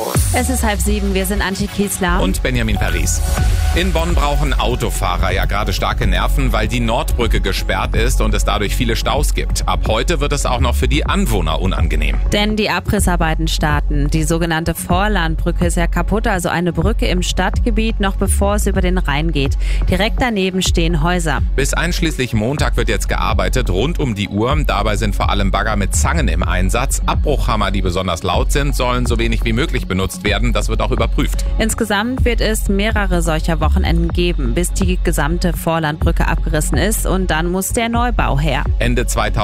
Infos. Es ist 6:30, wir sind Antje Kiesler und Benjamin Paris. In Bonn brauchen Autofahrer ja gerade starke Nerven, weil die Nordbrücke gesperrt ist und es dadurch viele Staus gibt. Ab heute wird es auch noch für die Anwohner unangenehm. Denn die Abrissarbeiten starten. Die sogenannte Vorlandbrücke ist ja kaputt, also eine Brücke im Stadtgebiet, noch bevor es über den Rhein geht. Direkt daneben stehen Häuser. Bis einschließlich Montag wird jetzt gearbeitet, rund um die Uhr. Dabei sind vor allem Bagger mit Zangen im Einsatz. Abbruchhammer, die besonders laut sind, sollen so wenig wie möglich benutzt werden. Das wird auch überprüft. Insgesamt wird es mehrere solcher Wochenenden geben, bis die gesamte Vorlandbrücke abgerissen ist, und dann muss der Neubau her. Ende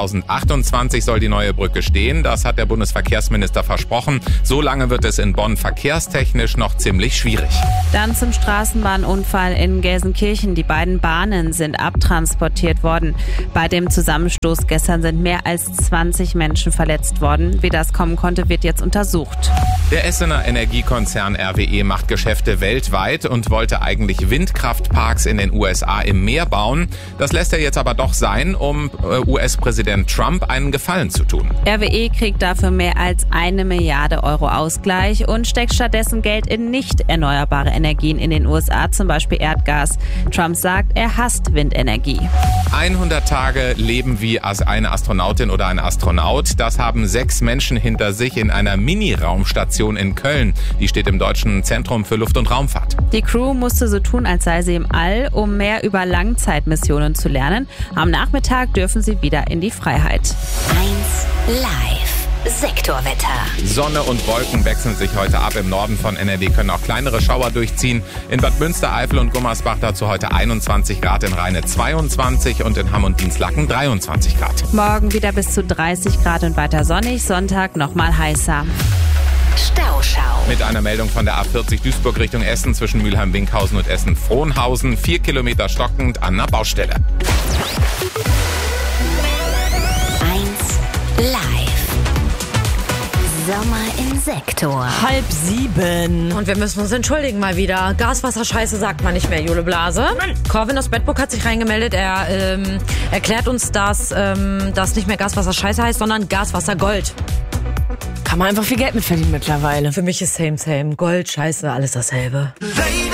2028 soll die neue Brücke stehen. Das hat der Bundesverkehrsminister versprochen. So lange wird es in Bonn verkehrstechnisch noch ziemlich schwierig. Dann zum Straßenbahnunfall in Gelsenkirchen. Die beiden Bahnen sind abtransportiert worden. Bei dem Zusammenstoß gestern sind mehr als 20 Menschen verletzt worden. Wie das kommen konnte, wird jetzt untersucht. Der Essener Energiekonzern RWE macht Geschäfte weltweit und wollte eigentlich Windkraftparks in den USA im Meer bauen. Das lässt er jetzt aber doch sein, um US-Präsident Trump einen Gefallen zu tun. RWE kriegt dafür mehr als 1 Milliarde Euro Ausgleich und steckt stattdessen Geld in nicht erneuerbare Energien in den USA, zum Beispiel Erdgas. Trump sagt, er hasst Windenergie. 100 Tage leben wie eine Astronautin oder ein Astronaut. Das haben 6 Menschen hinter sich in einer Mini-Raumstation in Köln. Die steht im Deutschen Zentrum für Luft- und Raumfahrt. Die Crew musste so tun, als sei sie im All, um mehr über Langzeitmissionen zu lernen. Am Nachmittag dürfen sie wieder in die Freiheit. 1 Live. Sektorwetter. Sonne und Wolken wechseln sich heute ab. Im Norden von NRW können auch kleinere Schauer durchziehen. In Bad Münstereifel und Gummersbach dazu heute 21 Grad, in Rheine 22 und in Hamm und Dienstlaken 23 Grad. Morgen wieder bis zu 30 Grad und weiter sonnig. Sonntag nochmal heißer. Stauschau. Mit einer Meldung von der A40 Duisburg Richtung Essen zwischen Mülheim-Winkhausen und Essen-Frohnhausen. 4 Kilometer stockend an einer Baustelle. 1 Live. Sommer im Sektor. 6:30. Und wir müssen uns entschuldigen mal wieder. Gaswasserscheiße sagt man nicht mehr, Jule Blase. Corvin aus Bedburg hat sich reingemeldet. Er erklärt uns, dass das nicht mehr Gaswasserscheiße heißt, sondern Gaswassergold. Kann man einfach viel Geld mit verdienen mittlerweile. Für mich ist same. Gold, Scheiße, alles dasselbe.